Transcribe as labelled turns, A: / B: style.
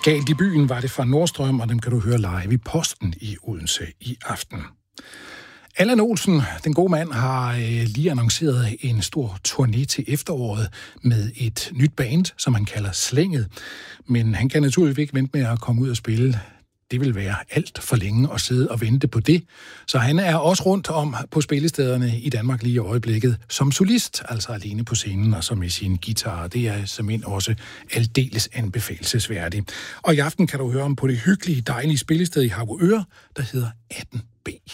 A: Galt i byen var det fra Nordstrøm, og dem kan du høre live i Posten i Odense i aften. Allan Olsen, den gode mand, har lige annonceret en stor turné til efteråret med et nyt band, som han kalder Slænget. Men han kan naturligvis ikke vente med at komme ud og spille. Det vil være alt for længe at sidde og vente på det. Så han er også rundt om på spillestederne i Danmark lige i øjeblikket som solist, altså alene på scenen og så med sin guitar. Det er simpelthen også aldeles anbefalelsesværdigt. Og i aften kan du høre om på det hyggelige, dejlige spillested i Harboøre, der hedder 18B.